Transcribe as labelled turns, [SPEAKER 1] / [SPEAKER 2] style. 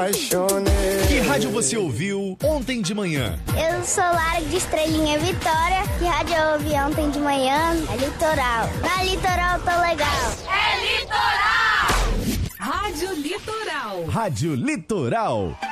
[SPEAKER 1] apaixonei.
[SPEAKER 2] Que rádio você ouviu ontem de manhã?
[SPEAKER 3] Eu sou Lara de Estrelinha Vitória. Que rádio eu ouvi ontem de manhã? É Litoral. Na Litoral tô legal.
[SPEAKER 4] É Litoral! Rádio Litoral.
[SPEAKER 2] Rádio Litoral.